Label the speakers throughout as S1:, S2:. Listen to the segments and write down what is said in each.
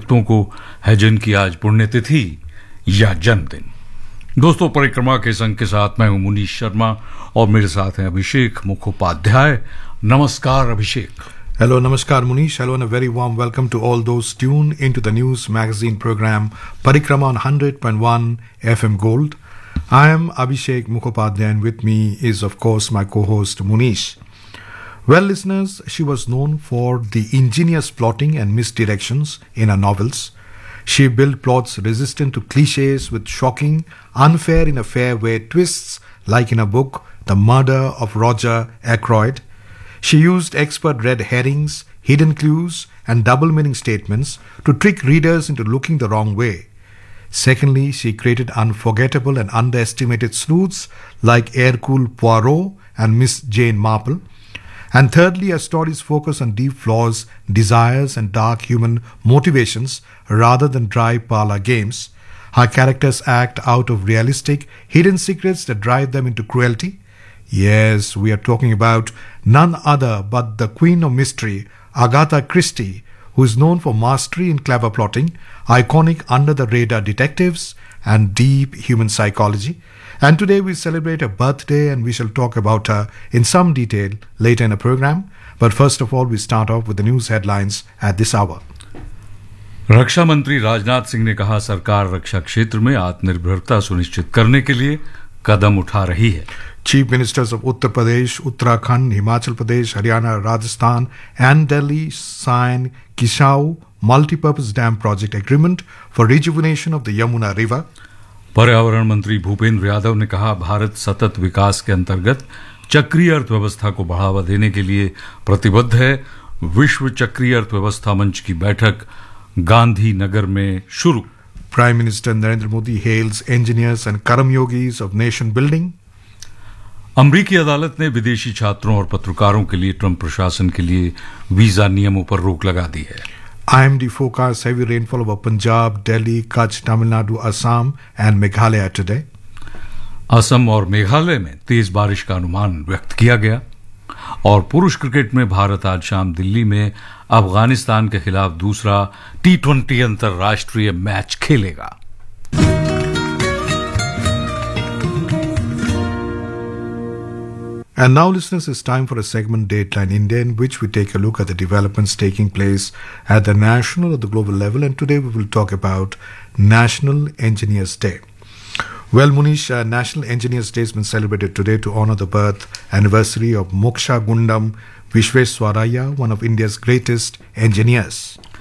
S1: व्यक्तित्वों को है जिनकी आज पुण्यतिथि या जन्मदिन। दोस्तों, परिक्रमा के संग के साथ मैं हूं मुनीश शर्मा और मेरे साथ हैं अभिषेक मुखोपाध्याय। नमस्कार अभिषेक।
S2: Hello, Namaskar Munish. Hello and a very warm welcome to all those tuned into the news magazine program Parikrama on 100.1 FM Gold. I am Abhishek Mukhopadhyay and with me is of course my co-host Munish. Well listeners, she was known for the ingenious plotting and misdirections in her novels. She built plots resistant to cliches with shocking, unfair in a fair way twists like in her book The Murder of Roger Ackroyd. She used expert red herrings, hidden clues, and double meaning statements to trick readers into looking the wrong way. Secondly, she created unforgettable and underestimated sleuths like Hercule Poirot and Miss Jane Marple. And thirdly, her stories focus on deep flaws, desires, and dark human motivations rather than dry parlor games. Her characters act out of realistic, hidden secrets that drive them into cruelty. Yes, we are talking about none other but the Queen of Mystery, Agatha Christie, who is known for mastery in clever plotting, iconic under-the-radar detectives, and deep human psychology. And today we celebrate her birthday and we shall talk about her in some detail later in the program. But first of all, we start off with the news headlines at this hour.
S1: रक्षा मंत्री राजनाथ सिंह ने कहा, सरकार रक्षा क्षेत्र में आत्मनिर्भरता सुनिश्चित करने के लिए कदम उठा रही है।
S2: Chief Ministers of Uttar Pradesh, Uttarakhand, Himachal Pradesh, Haryana, Rajasthan and Delhi signed Kishau Multi-Purpose Dam Project Agreement for rejuvenation of the Yamuna River.
S1: पर्यावरण मंत्री भूपेंद्र यादव ने कहा, भारत सतत विकास के अंतर्गत चक्रीय अर्थव्यवस्था को बढ़ावा देने के लिए प्रतिबद्ध है। विश्व चक्रीय अर्थव्यवस्था मंच की बैठक गांधीनगर में शुरू।
S2: Prime Minister Narendra Modi hails engineers and Karamyogis of nation building.
S1: अमरीकी अदालत ने विदेशी छात्रों और पत्रकारों के लिए ट्रंप प्रशासन के लिए वीजा नियमों पर रोक लगा दी है।
S2: IMD forecasts heavy rainfall over Punjab, Delhi, Kutch, Tamil Nadu, Assam and Meghalaya today.
S1: Assam और मेघालय में तेज बारिश का अनुमान व्यक्त किया गया। और पुरुष क्रिकेट में भारत आज शाम दिल्ली में अफगानिस्तान के खिलाफ दूसरा T20 अंतर्राष्ट्रीय मैच खेलेगा।
S2: And now, listeners, it's time for a segment Dateline India in which we take a look at the developments taking place at the national or the global level. And today we will talk about National Engineers Day. Well, Munish, National Engineers Day has been celebrated today to honor the birth anniversary of Moksha Gundam Vishveswaraya, one of India's greatest engineers.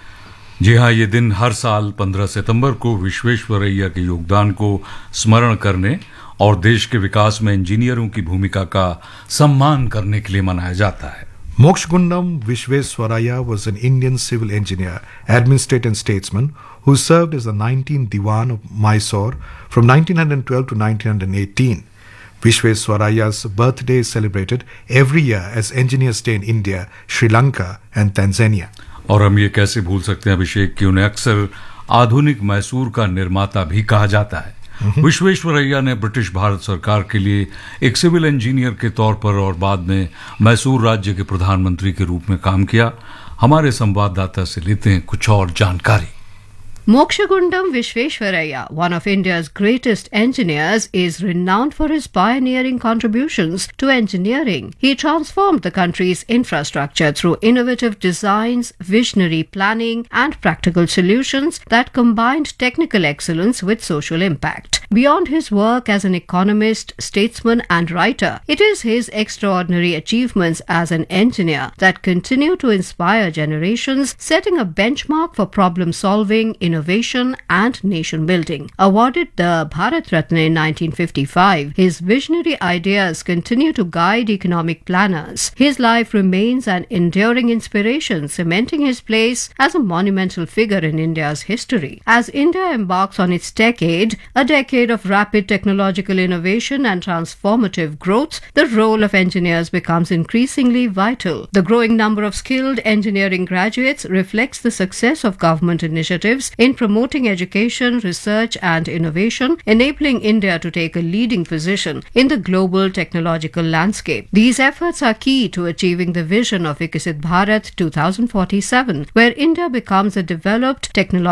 S1: जी हाँ, ये दिन हर साल 15 सितंबर को विश्वेश्वरैया के योगदान को स्मरण करने और देश के विकास में इंजीनियरों की भूमिका का सम्मान करने के लिए मनाया जाता है।
S2: Moksha Gundam Vishveswaraya was an Indian civil engineer, administrator and statesman who served as the 19th Diwan of Mysore from 1912 to 1918. Vishveswaraya's birthday is celebrated every year as Engineers Day in India, Sri Lanka and Tanzania.
S1: और हम ये कैसे भूल सकते हैं अभिषेक कि उन्हें अक्सर आधुनिक मैसूर का निर्माता भी कहा जाता है। विश्वेश्वरैया ने ब्रिटिश भारत सरकार के लिए एक सिविल इंजीनियर के तौर पर और बाद में मैसूर राज्य के प्रधानमंत्री के रूप में काम किया। हमारे संवाददाता से लेते हैं कुछ और जानकारी।
S3: Moksha Gundam Vishveswaraya, one of India's greatest engineers, is renowned for his pioneering contributions to engineering. He transformed the country's infrastructure through innovative designs, visionary planning, and practical solutions that combined technical excellence with social impact. Beyond his work as an economist, statesman, and writer, it is his extraordinary achievements as an engineer that continue to inspire generations, setting a benchmark for problem solving, innovation and nation building. Awarded the Bharat Ratna in 1955, his visionary ideas continue to guide economic planners. His life remains an enduring inspiration, cementing his place as a monumental figure in India's history. As India embarks on its decade, a decade of rapid technological innovation and transformative growth, the role of engineers becomes increasingly vital. The growing number of skilled engineering graduates reflects the success of government initiatives in promoting education, research and innovation, enabling India to take a leading position in the global technological landscape. These efforts are key to achieving the vision of Viksit Bharat 2047, where India becomes a developed technological